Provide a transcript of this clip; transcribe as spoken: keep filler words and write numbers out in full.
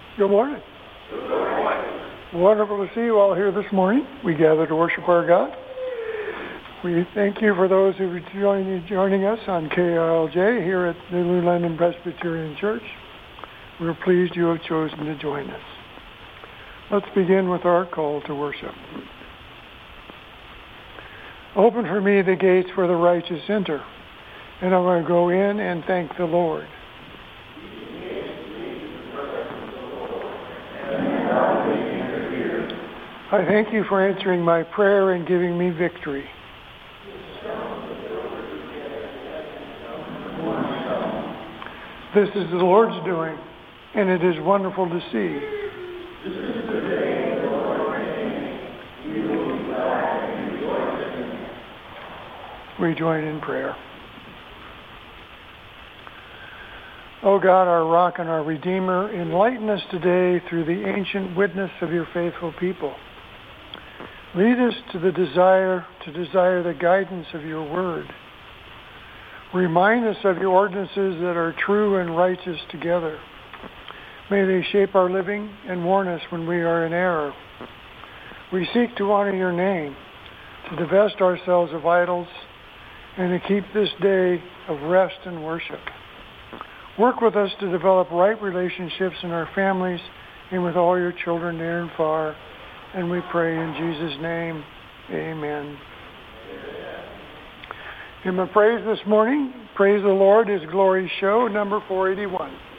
Good morning. Good morning. Wonderful to see you all here this morning. We gather to worship our God. We thank you for those who are joining, joining us on K R L J here at the New London Presbyterian Church. We're pleased you have chosen to join us. Let's begin with our call to worship. Open for me the gates where the righteous enter, and I'm going to go in and thank the Lord. I thank you for answering my prayer and giving me victory. This is the Lord's doing, and it is wonderful to see. This is the day the Lord made. We will be glad and rejoice in it. We join in prayer. O God, our rock and our Redeemer, enlighten us today through the ancient witness of your faithful people. Lead us to the desire to desire the guidance of your word. Remind us of your ordinances that are true and righteous together. May they shape our living and warn us when we are in error. We seek to honor your name, to divest ourselves of idols, and to keep this day of rest and worship. Work with us to develop right relationships in our families and with all your children near and far. And we pray in Jesus' name, amen. Hymn of praise this morning, Praise the Lord, His Glory Show, number four eighty-one.